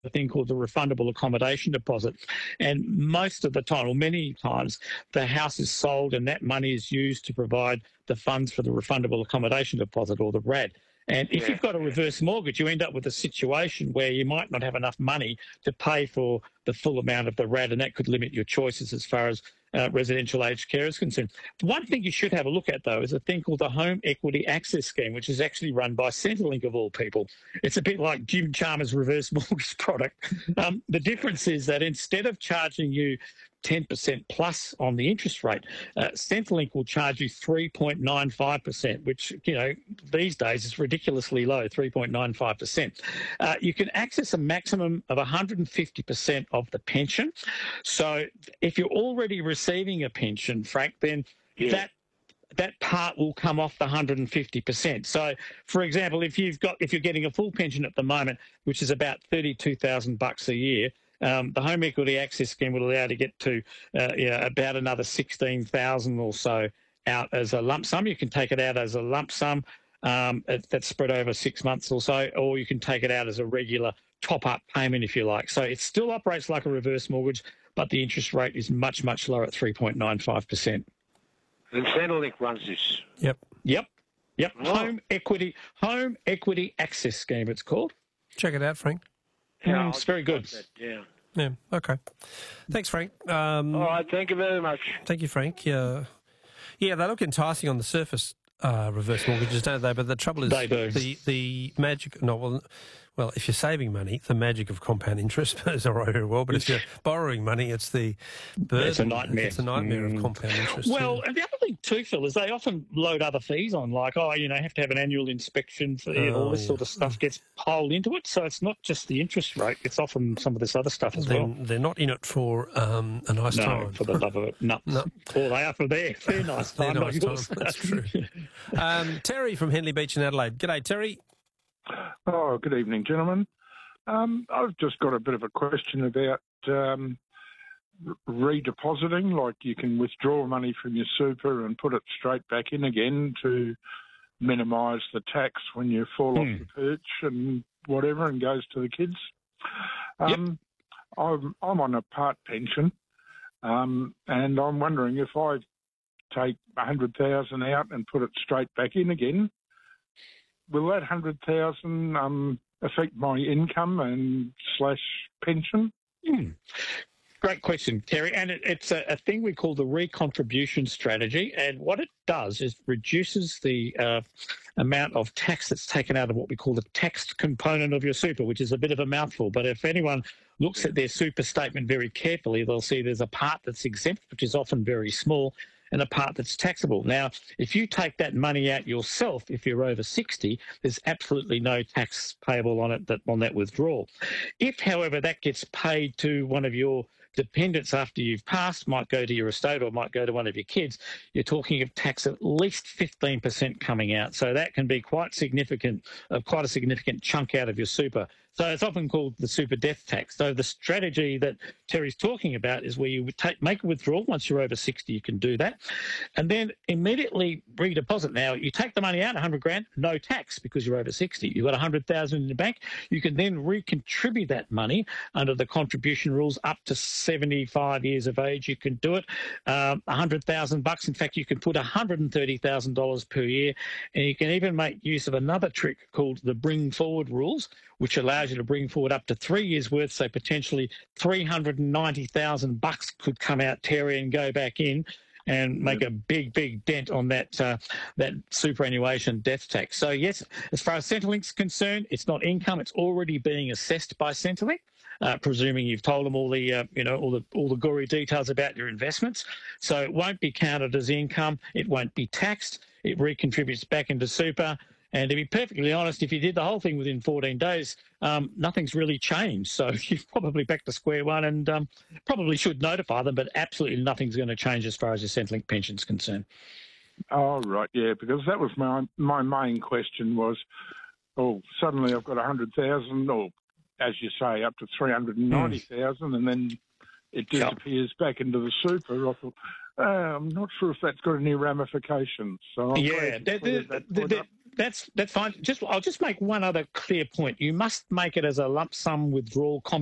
a thing called the refundable accommodation deposit. And most of the time, or many times, the house is sold and that money is used to provide the funds for the refundable accommodation deposit, or the RAD. And if you've got a reverse mortgage, you end up with a situation where you might not have enough money to pay for the full amount of the RAD, and that could limit your choices as far as residential aged care is concerned. One thing you should have a look at, though, is a thing called the Home Equity Access Scheme, which is actually run by Centrelink, of all people. It's a bit like Jim Chalmers' reverse mortgage product. The difference is that instead of charging you 10% plus on the interest rate, Centrelink will charge you 3.95%, which, these days is ridiculously low, 3.95%. You can access a maximum of 150% of the pension. So if you're already receiving a pension, Frank, then that part will come off the 150%. So, for example, if you're getting a full pension at the moment, which is about $32,000 a year, the Home Equity Access Scheme will allow you to get to about another 16,000 or so out as a lump sum. You can take it out as a lump sum that's spread over 6 months or so, or you can take it out as a regular top-up payment, if you like. So it still operates like a reverse mortgage, but the interest rate is much, much lower at 3.95%. And Centrelink runs this. Yep. Oh. Home Equity Access Scheme, it's called. Check it out, Frank. It's very good. Yeah, okay. Thanks, Frank. All right, thank you very much. Thank you, Frank. Yeah, they look enticing on the surface, reverse mortgages, don't they? But the trouble is they do. The magic... No, well, if you're saving money, the magic of compound interest is all right very well, but if you're borrowing money, it's the burden. It's a nightmare. It's a nightmare of compound interest. Well, and the other thing too, Phil, is they often load other fees on, like, have to have an annual inspection, for all this sort of stuff gets piled into it. So it's not just the interest rate, it's often some of this other stuff as well. They're not in it for a nice time. No, for the love of it. No. Or they are for their nice time. Nice time. That's true. Terry from Henley Beach in Adelaide. G'day, Terry. Oh, good evening, gentlemen. I've just got a bit of a question about redepositing. Like, you can withdraw money from your super and put it straight back in again to minimise the tax when you fall off the perch and whatever, and goes to the kids. I'm on a part pension, and I'm wondering if I take 100,000 out and put it straight back in again, will that 100,000 affect my income and / pension? Great question, Terry. And it's a thing we call the recontribution strategy. And what it does is reduces the amount of tax that's taken out of what we call the taxed component of your super, which is a bit of a mouthful. But if anyone looks at their super statement very carefully, they'll see there's a part that's exempt, which is often very small, and a part that's taxable. Now, if you take that money out yourself, if you're over 60, there's absolutely no tax payable on it, on that withdrawal. If, however, that gets paid to one of your dependents after you've passed, might go to your estate or might go to one of your kids, you're talking of tax at least 15% coming out. So that can be quite significant, quite a significant chunk out of your super. So it's often called the super death tax. So the strategy that Terry's talking about is where you would make a withdrawal. Once you're over 60, you can do that. And then immediately redeposit. Now, you take the money out, 100 grand, no tax because you're over 60. You've got 100,000 in the bank. You can then recontribute that money under the contribution rules up to 75 years of age. You can do it. $100,000. In fact, you can put $130,000 per year. And you can even make use of another trick called the bring forward rules, which allows you to bring forward up to 3 years' worth, so potentially $390,000 could come out, Terry, and go back in and make a big, big dent on that superannuation death tax. So yes, as far as Centrelink's concerned, it's not income; it's already being assessed by Centrelink, presuming you've told them all the all the gory details about your investments. So it won't be counted as income; it won't be taxed. It recontributes back into super. And to be perfectly honest, if you did the whole thing within 14 days, nothing's really changed. So you're probably back to square one and probably should notify them, but absolutely nothing's going to change as far as your Centrelink pension's concerned. Oh, right, yeah, because that was my main question was, suddenly I've got 100,000 or, as you say, up to 390,000 and then it disappears back into the super. I thought, I'm not sure if that's got any ramifications. So that's fine. I'll just make one other clear point. You must make it as a lump sum withdrawal